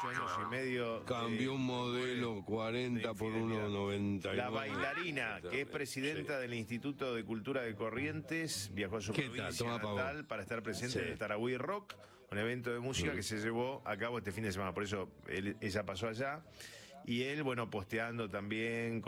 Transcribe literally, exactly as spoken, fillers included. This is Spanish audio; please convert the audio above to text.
ocho años y medio. Cambió de, un modelo cuarenta por uno noventa y nueve. La bailarina, que es presidenta sí. del Instituto de Cultura de Corrientes, viajó a su provincia natal para estar presente sí. en el Tarahui Rock, un evento de música sí. que se llevó a cabo este fin de semana. Por eso él, ella pasó allá. Y él, bueno, posteando también